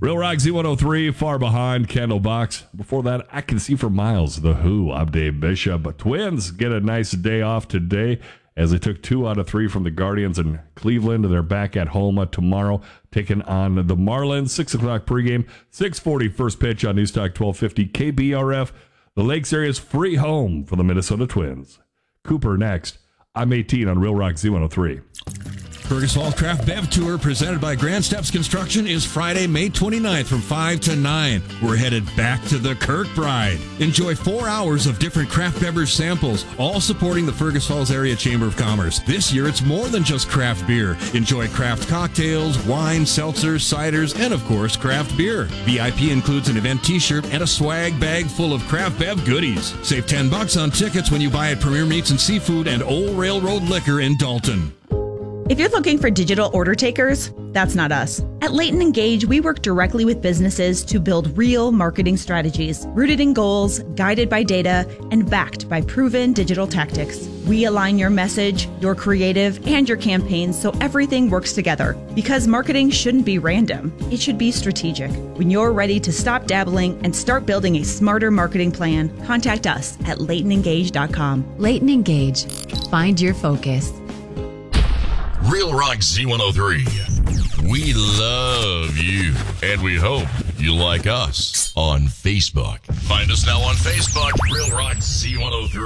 Real Rock Z103, Far Behind, Candlebox. Before that, I Can See for Miles, The Who. I'm Dave Bishop. Twins get a nice day off today as they took 2 out of 3 from the Guardians in Cleveland. They're back at home tomorrow, taking on the Marlins. 6 o'clock pregame, 6:40 first pitch on Newstalk 1250 KBRF. The Lakes area's free home for the Minnesota Twins. Cooper next. I'm 18 on Real Rock Z103. Fergus Falls Craft Bev Tour presented by Grand Steps Construction is Friday, May 29th from 5 to 9. We're headed back to the Kirkbride. Enjoy 4 hours of different craft beverage samples, all supporting the Fergus Falls Area Chamber of Commerce. This year, it's more than just craft beer. Enjoy craft cocktails, wine, seltzers, ciders, and of course, craft beer. VIP includes an event t-shirt and a swag bag full of craft bev goodies. Save $10 on tickets when you buy at Premier Meats and Seafood and Old Railroad Liquor in Dalton. If you're looking for digital order takers, that's not us. At Leighton Engage, we work directly with businesses to build real marketing strategies, rooted in goals, guided by data, and backed by proven digital tactics. We align your message, your creative, and your campaigns so everything works together. Because marketing shouldn't be random, it should be strategic. When you're ready to stop dabbling and start building a smarter marketing plan, contact us at LeightonEngage.com. Leighton Engage. Find your focus. Real Rock Z103. We love you, and we hope you like us on Facebook. Find us now on Facebook, Real Rock Z103.